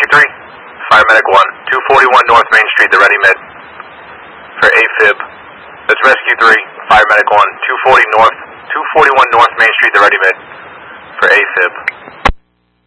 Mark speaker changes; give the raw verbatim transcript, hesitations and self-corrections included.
Speaker 1: Rescue three, Fire Medic one, two forty-one North Main Street, the Ready Med for AFib. That's Rescue three, Fire Medic one, two forty North, two forty-one North Main Street, the Ready Med for AFib.